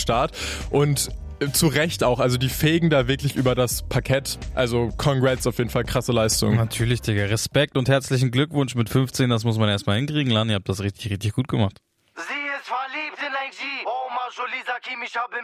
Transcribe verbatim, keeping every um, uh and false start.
Start und zu Recht auch, also die fegen da wirklich über das Parkett. Also congrats, auf jeden Fall, krasse Leistung. Natürlich, Digga. Respekt und herzlichen Glückwunsch mit fünfzehn, das muss man erstmal hinkriegen, Lan. Ihr habt das richtig, richtig gut gemacht. Sie ist verliebt in ein G. Oh, Majoli, sag ihm, ich habe